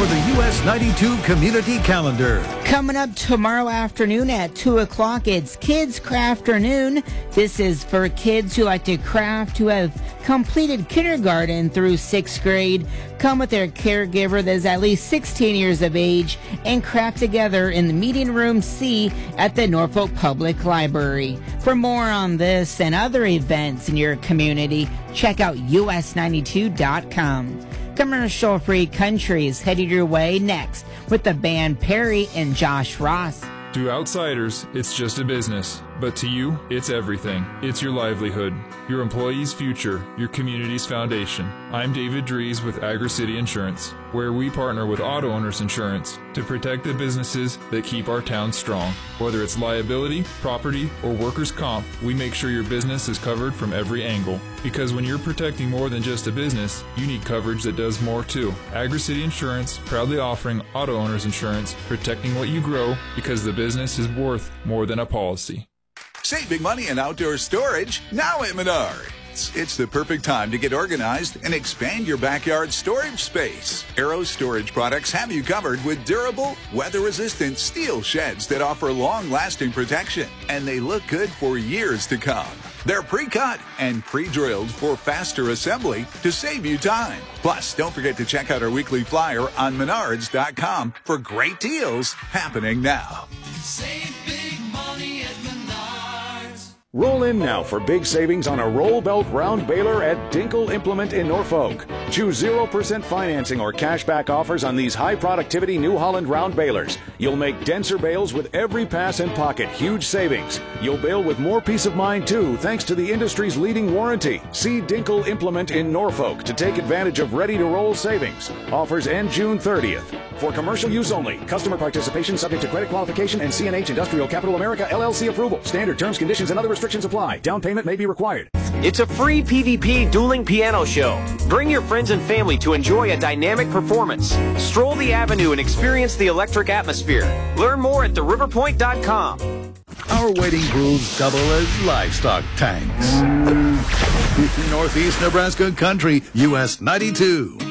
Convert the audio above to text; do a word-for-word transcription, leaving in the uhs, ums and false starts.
for the U S ninety-two Community Calendar. Coming up tomorrow afternoon at two o'clock, it's Kids Crafternoon. This is for kids who like to craft, who have completed kindergarten through sixth grade. Come with their caregiver that is at least sixteen years of age and craft together in the Meeting Room C at the Norfolk Public Library. For more on this and other events in your community, check out U S ninety-two dot com. Commercial-free country is headed your way next with the band Perry and Josh Ross. To outsiders, it's just a business. But to you, it's everything. It's your livelihood, your employees' future, your community's foundation. I'm David Dries with Agri-City Insurance, where we partner with Auto Owners Insurance to protect the businesses that keep our town strong. Whether it's liability, property, or workers' comp, we make sure your business is covered from every angle. Because when you're protecting more than just a business, you need coverage that does more too. Agri-City Insurance, proudly offering Auto Owners Insurance, protecting what you grow because the business is worth more than a policy. Save big money in outdoor storage now at Menards. It's the perfect time to get organized and expand your backyard storage space. Arrow Storage Products have you covered with durable, weather-resistant steel sheds that offer long-lasting protection, and they look good for years to come. They're pre-cut and pre-drilled for faster assembly to save you time. Plus, don't forget to check out our weekly flyer on menards dot com for great deals happening now. Save big money at Menards. Roll in now for big savings on a roll belt round baler at Dinkle Implement in Norfolk. Choose zero percent financing or cashback offers on these high productivity New Holland round balers. You'll make denser bales with every pass and pocket. Huge savings. You'll bale with more peace of mind too, thanks to the industry's leading warranty. See Dinkle Implement in Norfolk to take advantage of ready to roll savings. Offers end June thirtieth. For commercial use only. Customer participation subject to credit qualification and C N H Industrial Capital America L L C approval. Standard terms, conditions, and other restrictions apply. Down payment may be required. It's a free P V P dueling piano show. Bring your friends and family to enjoy a dynamic performance. Stroll the avenue and experience the electric atmosphere. Learn more at the river point dot com. Our waiting pools double as livestock tanks. Northeast Nebraska Country, U S ninety-two.